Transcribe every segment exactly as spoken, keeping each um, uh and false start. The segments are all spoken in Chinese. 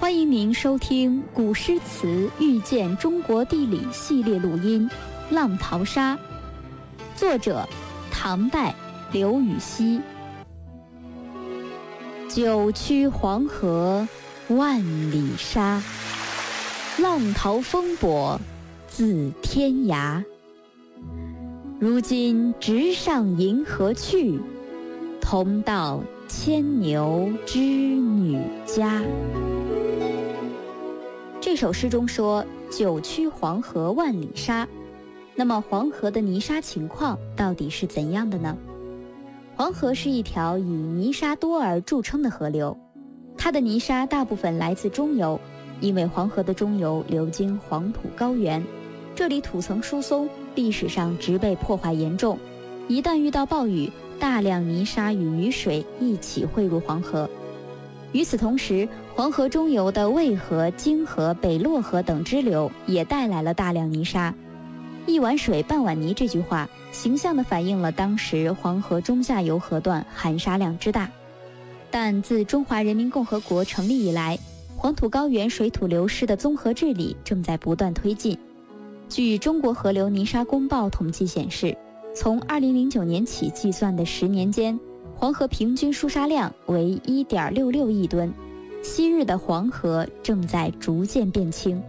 欢迎您收听《古诗词遇见中国地理》系列录音《浪淘沙》，作者唐代刘禹锡。九曲黄河万里沙，浪淘风簸自天涯。如今直上银河去，同到牵牛织女家。这首诗中说九曲黄河万里沙，那么黄河的泥沙情况到底是怎样的呢？黄河是一条以泥沙多而著称的河流，它的泥沙大部分来自中游，因为黄河的中游流经黄土高原，这里土层疏松，历史上植被破坏严重，一旦遇到暴雨，大量泥沙与雨水一起汇入黄河。与此同时，黄河中游的渭河、泾河、北洛河等支流也带来了大量泥沙。一碗水半碗泥这句话形象地反映了当时黄河中下游河段含沙量之大。但自中华人民共和国成立以来，黄土高原水土流失的综合治理正在不断推进。据中国河流泥沙公报统计显示，从二零零九年起计算的十年间，黄河平均输沙量为 一点六六亿吨，昔日的黄河正在逐渐变清。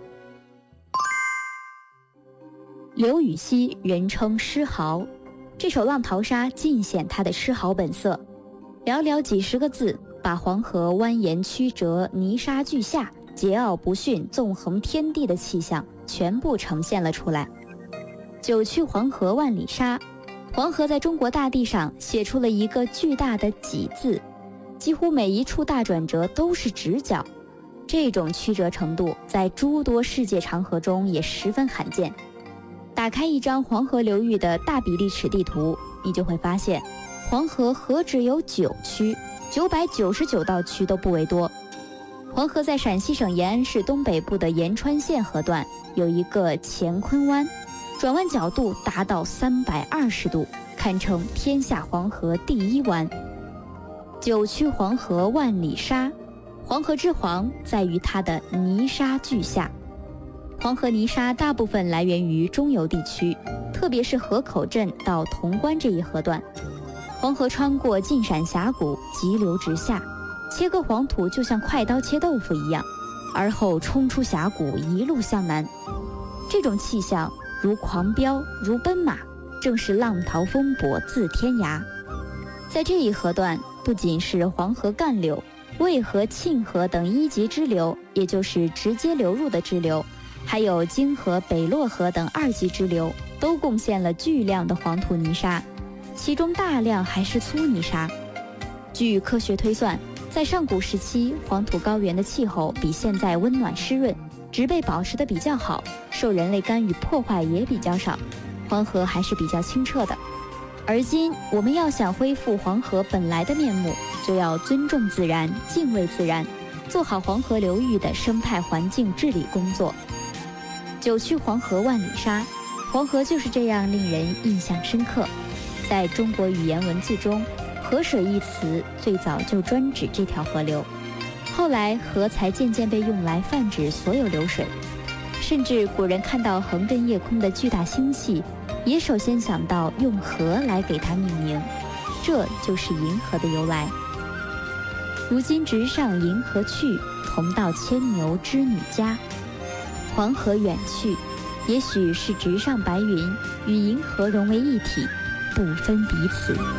刘禹锡人称诗豪，这首《浪淘沙》尽显他的诗豪本色，寥寥几十个字，把黄河蜿蜒曲折、泥沙俱下、桀骜不驯、纵横天地的气象全部呈现了出来。九曲黄河万里沙，黄河在中国大地上写出了一个巨大的几字，几乎每一处大转折都是直角，这种曲折程度在诸多世界长河中也十分罕见。打开一张黄河流域的大比例尺地图，你就会发现黄河何止有九曲，九百九十九道渠都不为多。黄河在陕西省延安市东北部的延川县河段有一个乾坤湾，转弯角度达到三百二十度，堪称天下黄河第一湾。九曲黄河万里沙，黄河之黄在于它的泥沙俱下。黄河泥沙大部分来源于中游地区，特别是河口镇到潼关这一河段。黄河穿过晋陕峡谷，急流直下，切割黄土就像快刀切豆腐一样，而后冲出峡谷，一路向南。这种气象如狂飙，如奔马，正是浪淘风簸自天涯。在这一河段，不仅是黄河干流、渭河、沁河等一级支流，也就是直接流入的支流，还有泾河、北洛河等二级支流，都贡献了巨量的黄土泥沙，其中大量还是粗泥沙。据科学推算，在上古时期，黄土高原的气候比现在温暖湿润，植被保持得比较好，受人类干预破坏也比较少，黄河还是比较清澈的。而今我们要想恢复黄河本来的面目，就要尊重自然，敬畏自然，做好黄河流域的生态环境治理工作。九曲黄河万里沙，黄河就是这样令人印象深刻。在中国语言文字中，河水一词最早就专指这条河流，后来河才渐渐被用来泛指所有流水，甚至古人看到横亘夜空的巨大星系，也首先想到用河来给它命名，这就是银河的由来。如今直上银河去，同到牵牛织女家。黄河远去，也许是直上白云与银河融为一体，不分彼此。